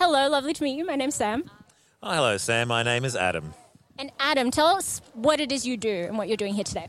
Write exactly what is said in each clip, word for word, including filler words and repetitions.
Hello, lovely to meet you. My name's Sam. Oh, hello, Sam. My name is Adam. And Adam, tell us what it is you do and what you're doing here today.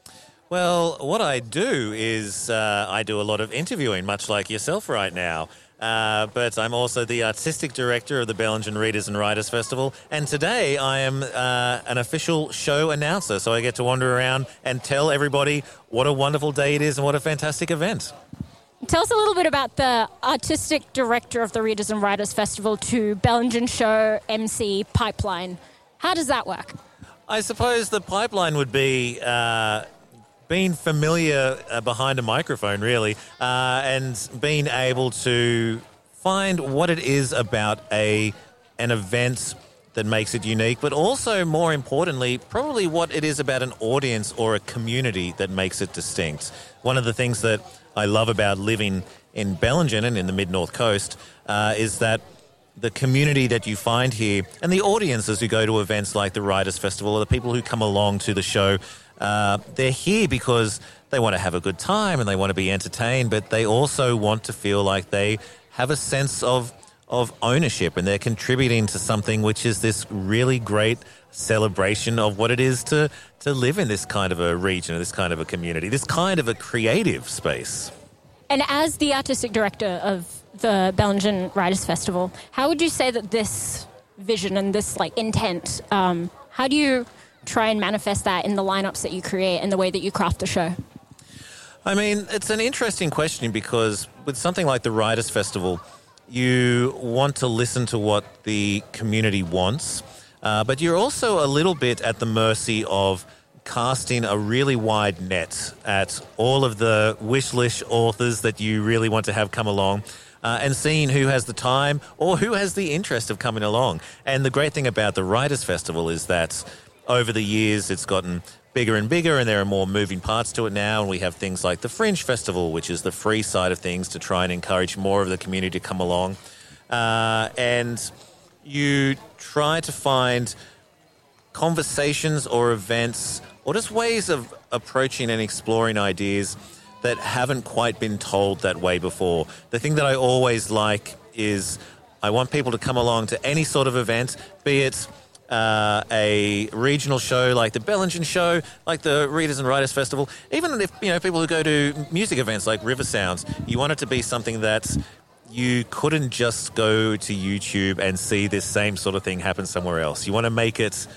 Well, what I do is uh, I do a lot of interviewing, much like yourself right now. Uh, but I'm also the artistic director of the Bellingen Readers and Writers Festival. And today I am uh, an official show announcer, so I get to wander around and tell everybody what a wonderful day it is and what a fantastic event. Tell us a little bit about the artistic director of the Readers and Writers Festival to Bellingen Show M C pipeline. How does that work? I suppose the pipeline would be uh, being familiar uh, behind a microphone, really, uh, and being able to find what it is about a an event that makes it unique, but also, more importantly, probably what it is about an audience or a community that makes it distinct. One of the things that I love about living in Bellingen and in the mid-North Coast uh, is that the community that you find here and the audience as you go to events like the Writers Festival or the people who come along to the show, uh, they're here because they want to have a good time and they want to be entertained, but they also want to feel like they have a sense of of ownership and they're contributing to something which is this really great celebration of what it is to, to live in this kind of a region, or this kind of a community, this kind of a creative space. And as the artistic director of the Bellingen Writers Festival, how would you say that this vision and this like intent, um, how do you try and manifest that in the lineups that you create and the way that you craft the show? I mean, it's an interesting question because with something like the Writers Festival, you want to listen to what the community wants, uh, but you're also a little bit at the mercy of casting a really wide net at all of the wish list authors that you really want to have come along. Uh, and seeing who has the time or who has the interest of coming along. And the great thing about the Writers' Festival is that over the years it's gotten bigger and bigger and there are more moving parts to it now. And we have things like the Fringe Festival, which is the free side of things to try and encourage more of the community to come along. Uh, and you try to find conversations or events or just ways of approaching and exploring ideas that haven't quite been told that way before. The thing that I always like is I want people to come along to any sort of event, be it uh, a regional show like the Bellingen Show, like the Readers and Writers Festival, even if, you know, people who go to music events like River Sounds, you want it to be something that you couldn't just go to YouTube and see this same sort of thing happen somewhere else. You want to make it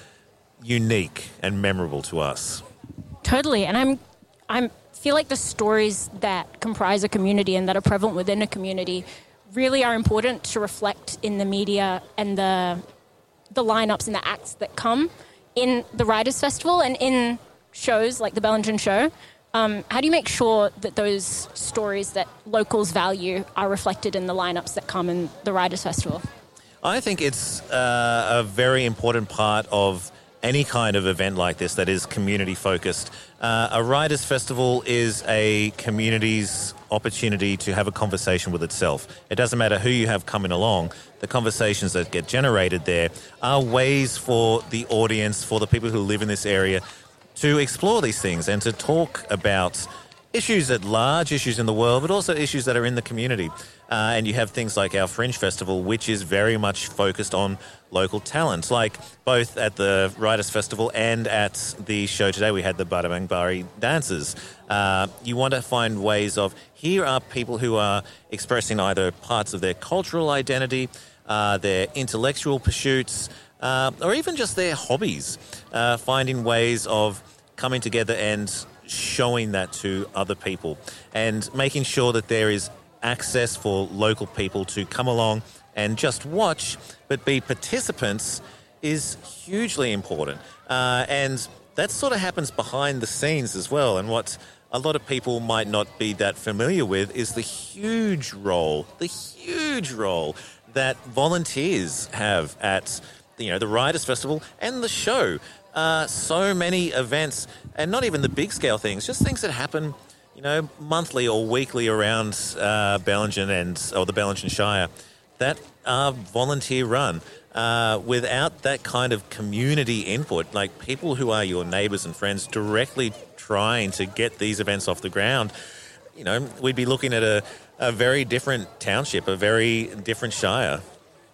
unique and memorable to us. Totally. And I'm I'm feel like the stories that comprise a community and that are prevalent within a community really are important to reflect in the media and the the lineups and the acts that come in the Writers' Festival and in shows like the Bellingen Show. Um, how do you make sure that those stories that locals value are reflected in the lineups that come in the Writers' Festival? I think it's uh, a very important part of any kind of event like this that is community-focused. Uh, a Writers' Festival is a community's opportunity to have a conversation with itself. It doesn't matter who you have coming along. The conversations that get generated there are ways for the audience, for the people who live in this area, to explore these things and to talk about issues at large, issues in the world, but also issues that are in the community. Uh, and you have things like our Fringe Festival, which is very much focused on local talent, like both at the Writers' Festival and at the show today we had the Badabangbari dancers. Uh, you want to find ways of, here are people who are expressing either parts of their cultural identity, uh, their intellectual pursuits, uh, or even just their hobbies, uh, finding ways of coming together and showing that to other people and making sure that there is access for local people to come along and just watch but be participants is hugely important. Uh, and that sort of happens behind the scenes as well. And what a lot of people might not be that familiar with is the huge role, the huge role that volunteers have at, you know, the Writers' Festival and the show. Uh, so many events, and not even the big scale things, just things that happen, you know, monthly or weekly around uh, Bellingen and or the Bellingen Shire that are volunteer run. Uh, without that kind of community input, like people who are your neighbours and friends directly trying to get these events off the ground, you know, we'd be looking at a, a very different township, a very different shire.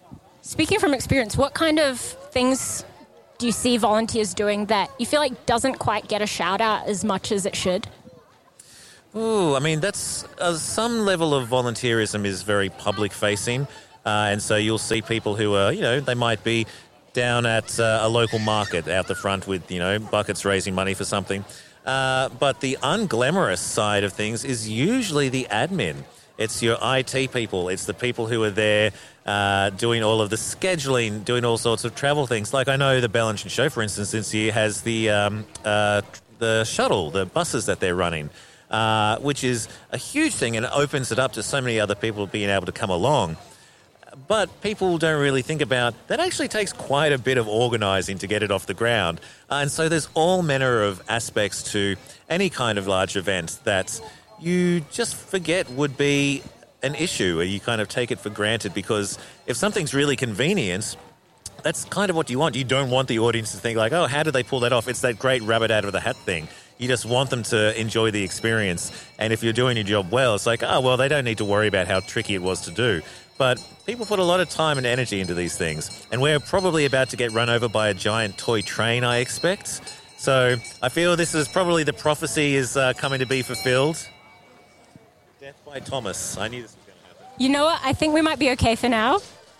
Speaking from experience, what kind of things do you see volunteers doing that you feel like doesn't quite get a shout out as much as it should? Ooh, I mean, that's uh, some level of volunteerism is very public facing. Uh, and so you'll see people who are, you know, they might be down at uh, a local market out the front with, you know, buckets raising money for something. Uh, but the unglamorous side of things is usually the admin. It's your I T people. It's the people who are there uh, doing all of the scheduling, doing all sorts of travel things. Like I know the Bellingen Show, for instance, this year has the um, uh, the shuttle, the buses that they're running, uh, which is a huge thing, and it opens it up to so many other people being able to come along. But people don't really think about that actually takes quite a bit of organising to get it off the ground. Uh, and so there's all manner of aspects to any kind of large event that you just forget would be an issue, or you kind of take it for granted, because if something's really convenient, that's kind of what you want. You don't want the audience to think like, oh, how did they pull that off? It's that great rabbit out of the hat thing. You just want them to enjoy the experience. And if you're doing your job well, it's like, oh, well, they don't need to worry about how tricky it was to do. But people put a lot of time and energy into these things. And we're probably about to get run over by a giant toy train, I expect. So I feel this is probably the prophecy is uh, coming to be fulfilled. Death by Thomas. I knew this was going to happen. You know what? I think we might be okay for now.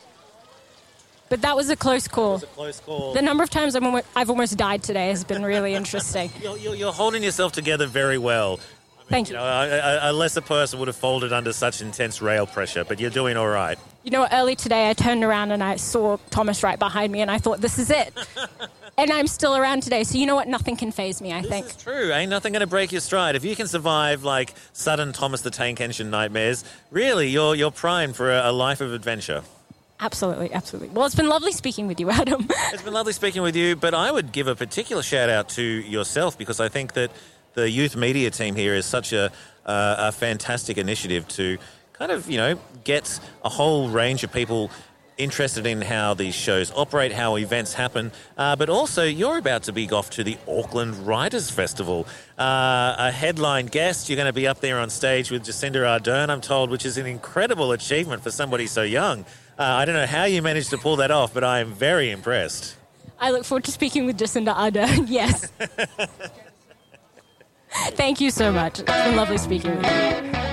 But that was a close call. It was a close call. The number of times I'm almo- I've almost died today has been really interesting. You're, you're, you're holding yourself together very well. I mean, Thank you. You know, a, a lesser person would have folded under such intense rail pressure, but you're doing all right. You know what? Early today I turned around and I saw Thomas right behind me and I thought, this is it. And I'm still around today. So you know what? Nothing can faze me, I this think. This is true. Ain't nothing going to break your stride. If you can survive, like, sudden Thomas the Tank Engine nightmares, really, you're you're primed for a, a life of adventure. Absolutely, absolutely. Well, it's been lovely speaking with you, Adam. It's been lovely speaking with you, but I would give a particular shout-out to yourself, because I think that the youth media team here is such a, uh, a fantastic initiative to kind of, you know, get a whole range of people interested in how these shows operate, how events happen, uh, but also you're about to be off to the Auckland Writers' Festival. Uh, a headline guest, you're going to be up there on stage with Jacinda Ardern, I'm told, which is an incredible achievement for somebody so young. Uh, I don't know how you managed to pull that off, but I am very impressed. I look forward to speaking with Jacinda Ardern, yes. Thank you so much. It's been lovely speaking with you.